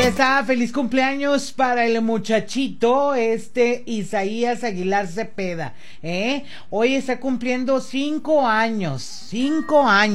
está, feliz cumpleaños para el muchachito, Isaías Aguilar Cepeda, ¿eh? Hoy está cumpliendo 5 años, 5 años.